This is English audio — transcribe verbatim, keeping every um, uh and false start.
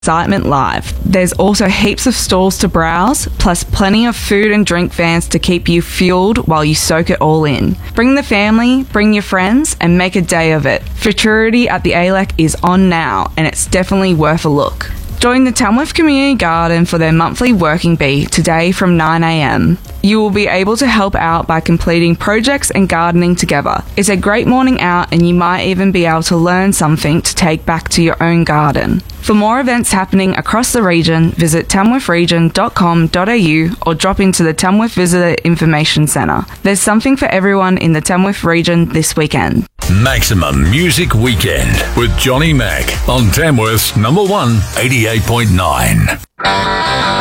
Excitement Live. There's also heaps of stalls to browse, plus plenty of food and drink vans to keep you fueled while you soak it all in. Bring the family, bring your friends, and make a day of it. Futurity at the A L E C is on now, and it's definitely worth a look. Join the Tamworth Community Garden for their monthly working bee today from nine a m. You will be able to help out by completing projects and gardening together. It's a great morning out, and you might even be able to learn something to take back to your own garden. For more events happening across the region, visit tamworth region dot com dot a u or drop into the Tamworth Visitor Information Centre. There's something for everyone in the Tamworth region this weekend. Maximum Music Weekend with Johnny Mac on Tamworth's number one, eighty-eight point nine.